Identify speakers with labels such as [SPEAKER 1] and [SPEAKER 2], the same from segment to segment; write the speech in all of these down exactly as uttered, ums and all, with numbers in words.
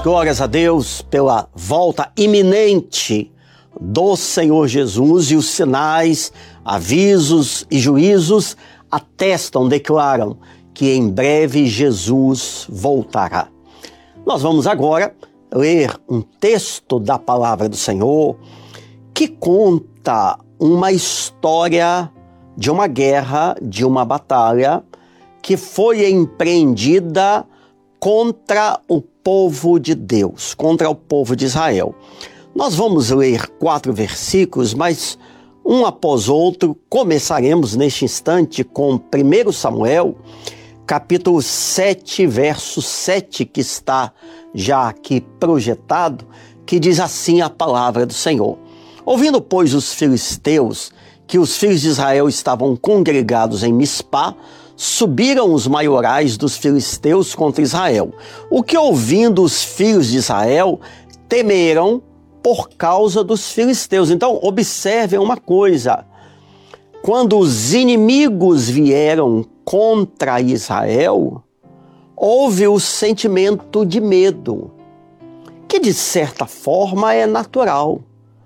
[SPEAKER 1] Glórias a Deus pela volta iminente do Senhor Jesus, e os sinais, avisos e juízos atestam, declaram que em breve Jesus voltará. Nós vamos agora ler um texto da palavra do Senhor que conta uma história de uma guerra, de uma batalha que foi empreendida contra o povo de Deus, contra o povo de Israel. Nós vamos ler quatro versículos, mas um após outro. Começaremos neste instante com primeiro Samuel, capítulo sete, verso sete, que está já aqui projetado, que diz assim a palavra do Senhor. Ouvindo, pois, os filisteus que os filhos de Israel estavam congregados em Mispá, subiram os maiorais dos filisteus contra Israel, o que, ouvindo os filhos de Israel, temeram por causa dos filisteus. Então, observem uma coisa: quando os inimigos vieram contra Israel, houve o sentimento de medo, que de certa forma é natural.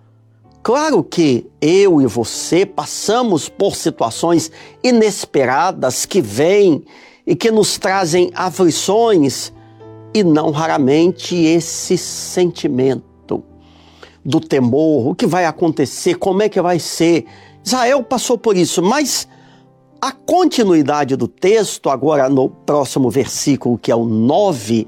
[SPEAKER 1] Claro que eu e você passamos por situações inesperadas que vêm e que nos trazem aflições, e não raramente esse sentimento do temor, o que vai acontecer, como é que vai ser. Israel passou por isso, mas a continuidade do texto, agora no próximo versículo, que é o nove,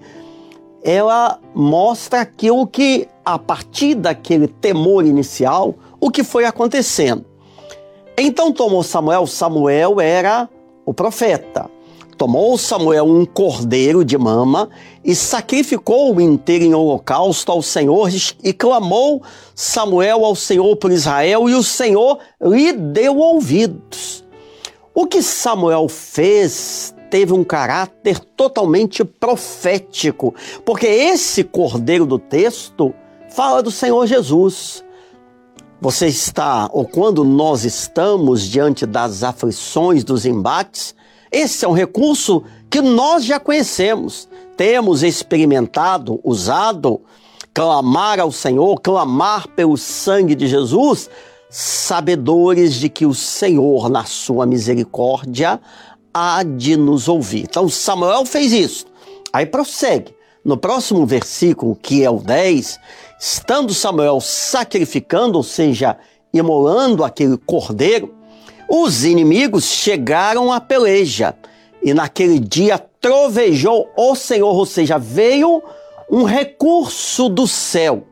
[SPEAKER 1] ela mostra aquilo que, a partir daquele temor inicial, o que foi acontecendo. Então tomou Samuel, Samuel era o profeta, tomou Samuel um cordeiro de mama e sacrificou-o inteiro em holocausto ao Senhor, e clamou Samuel ao Senhor por Israel, e o Senhor lhe deu ouvidos. O que Samuel fez teve um caráter totalmente profético, porque esse cordeiro do texto fala do Senhor Jesus. Você está, ou quando nós estamos diante das aflições, dos embates, esse é um recurso que nós já conhecemos, temos experimentado, usado, clamar ao Senhor, clamar pelo sangue de Jesus, sabedores de que o Senhor, na sua misericórdia, há de nos ouvir. Então Samuel fez isso. Aí prossegue. No próximo versículo, que é o dez, estando Samuel sacrificando, ou seja, imolando aquele cordeiro, os inimigos chegaram à peleja, e naquele dia trovejou o Senhor, ou seja, veio um recurso do céu.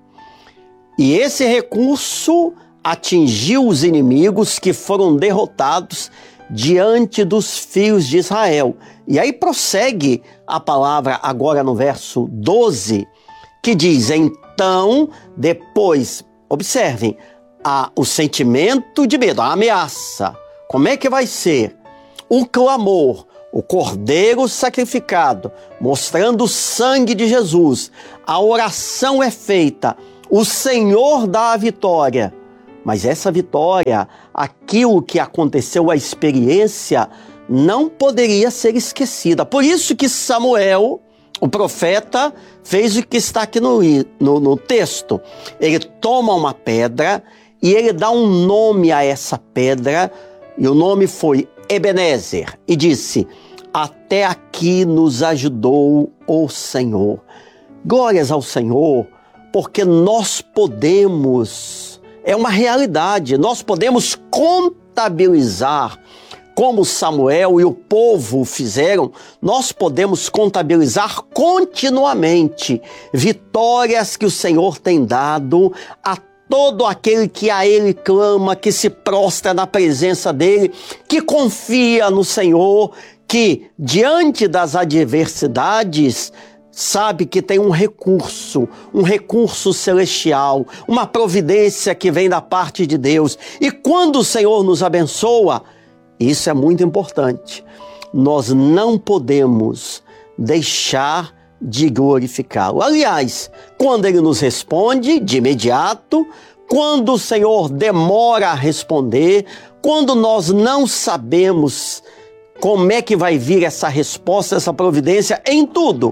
[SPEAKER 1] E esse recurso atingiu os inimigos, que foram derrotados diante dos filhos de Israel. E aí prossegue a palavra agora no verso doze, que diz: então, depois, observem, há o sentimento de medo, a ameaça. Como é que vai ser? O clamor, o cordeiro sacrificado, mostrando o sangue de Jesus. A oração é feita, o Senhor dá a vitória. Mas essa vitória, aquilo que aconteceu, a experiência, não poderia ser esquecida. Por isso que Samuel, o profeta, fez o que está aqui no, no, no texto. Ele toma uma pedra e ele dá um nome a essa pedra, e o nome foi Ebenezer, e disse: até aqui nos ajudou o Senhor. Glórias ao Senhor, porque nós podemos... é uma realidade, nós podemos contabilizar, como Samuel e o povo fizeram, nós podemos contabilizar continuamente vitórias que o Senhor tem dado a todo aquele que a Ele clama, que se prostra na presença dEle, que confia no Senhor, que diante das adversidades sabe que tem um recurso, um recurso celestial, uma providência que vem da parte de Deus. E quando o Senhor nos abençoa, isso é muito importante, nós não podemos deixar de glorificá-lo. Aliás, quando Ele nos responde de imediato, quando o Senhor demora a responder, quando nós não sabemos como é que vai vir essa resposta, essa providência em tudo,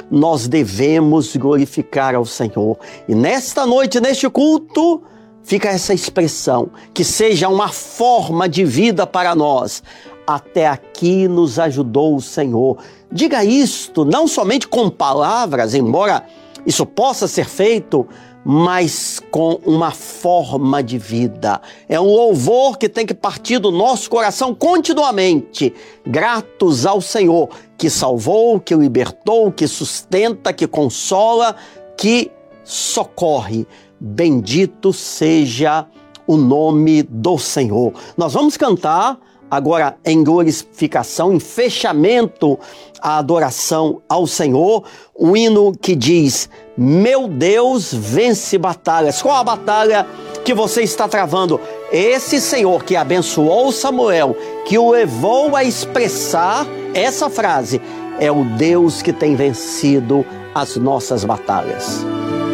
[SPEAKER 1] nós devemos glorificar ao Senhor. E nesta noite, neste culto, fica essa expressão, que seja uma forma de vida para nós. Até aqui nos ajudou o Senhor. Diga isto não somente com palavras, embora isso possa ser feito, mas com uma forma de vida. É um louvor que tem que partir do nosso coração continuamente, gratos ao Senhor, que salvou, que libertou, que sustenta, que consola, que socorre. Bendito seja o nome do Senhor. Nós vamos cantar agora em glorificação, em fechamento à adoração ao Senhor, um hino que diz: meu Deus vence batalhas. Qual a batalha que você está travando? Esse Senhor que abençoou Samuel, que o levou a expressar essa frase, é o Deus que tem vencido as nossas batalhas.